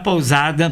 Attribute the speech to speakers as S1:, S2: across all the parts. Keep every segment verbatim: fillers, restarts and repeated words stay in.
S1: pousada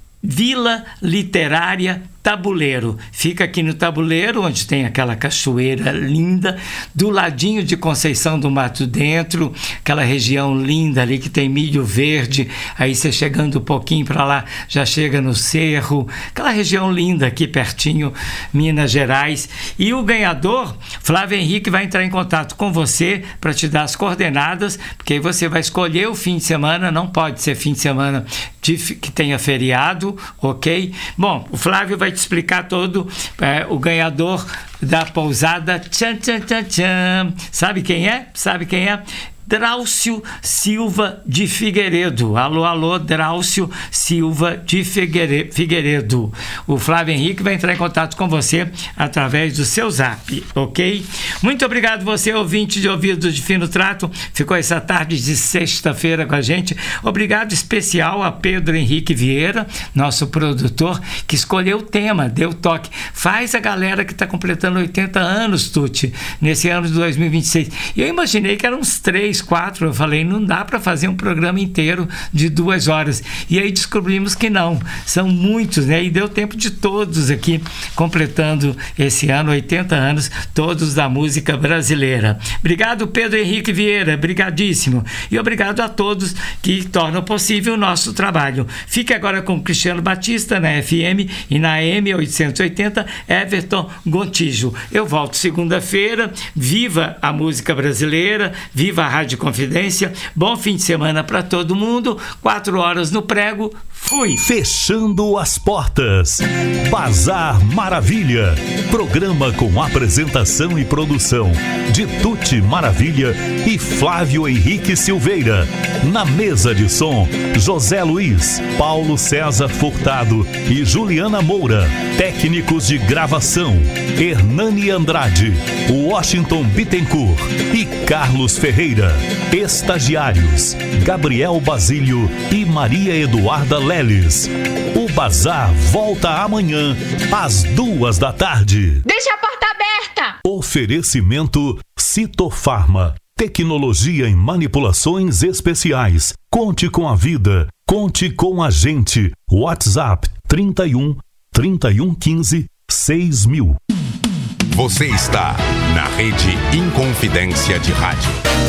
S1: Vila Literária Tabuleiro. Fica aqui no Tabuleiro, onde tem aquela cachoeira linda, do ladinho de Conceição do Mato Dentro, aquela região linda ali que tem milho verde. Aí você chegando um pouquinho para lá, já chega no Cerro, aquela região linda aqui pertinho, Minas Gerais. E o ganhador, Flávio Henrique, vai entrar em contato com você para te dar as coordenadas, porque aí você vai escolher o fim de semana. Não pode ser fim de semana de, que tenha feriado, ok? Bom, o Flávio vai te explicar todo é, o ganhador da pousada. Tchan, tchan, tchan, tchan. Sabe quem é? Sabe quem é? Dráucio Silva de Figueiredo. Alô, alô, Dráucio Silva de Figueiredo. O Flávio Henrique vai entrar em contato com você através do seu zap, ok? Muito obrigado você, ouvinte de Ouvidos de Fino Trato. Ficou essa tarde de sexta-feira com a gente. Obrigado especial a Pedro Henrique Vieira, nosso produtor, que escolheu o tema, deu toque. Faz a galera que está completando oitenta anos, Tuti, nesse ano de dois mil e vinte e seis. E eu imaginei que eram uns três, quatro, eu falei, não dá para fazer um programa inteiro de duas horas. E aí descobrimos que não, são muitos, né? E deu tempo de todos aqui, completando esse ano, oitenta anos, todos da música brasileira. Obrigado, Pedro Henrique Vieira, brigadíssimo. E obrigado a todos que tornam possível o nosso trabalho. Fique agora com Cristiano Batista na F M e na A M oitocentos e oitenta, Everton Gontijo. Eu volto segunda-feira. Viva a música brasileira, viva a Rádio Confidência. Bom fim de semana para todo mundo. Quatro horas no prego. Fui.
S2: Fechando as portas. Bazar Maravilha. Programa com apresentação e produção de Tuti Maravilha e Flávio Henrique Silveira. Na mesa de som, José Luiz, Paulo César Furtado e Juliana Moura. Técnicos de gravação, Hernani Andrade, Washington Bittencourt e Carlos Ferreira. Estagiários, Gabriel Basílio e Maria Eduarda Leles. O Bazar volta amanhã às duas da tarde.
S3: Deixa a porta aberta!
S2: Oferecimento Citofarma. Tecnologia em manipulações especiais. Conte com a vida. Conte com a gente. WhatsApp trinta e um, trinta e um, quinze, seis mil.
S4: Você está na Rede Inconfidência de Rádio.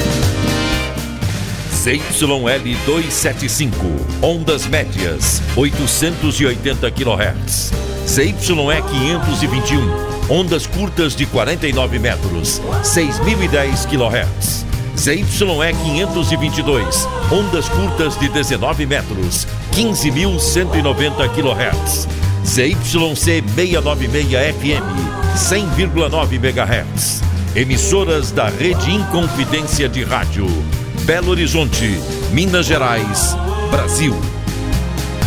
S5: Z Y L duzentos e setenta e cinco, ondas médias, oitocentos e oitenta quilohertz. Z Y E quinhentos e vinte e um, ondas curtas de quarenta e nove metros, seis mil e dez quilohertz. Z Y E quinhentos e vinte e dois, ondas curtas de dezenove metros, quinze mil cento e noventa quilohertz. Z Y C seiscentos e noventa e seis F M, cem vírgula nove megahertz. Emissoras da Rede Inconfidência de Rádio. Belo Horizonte, Minas Gerais, Brasil.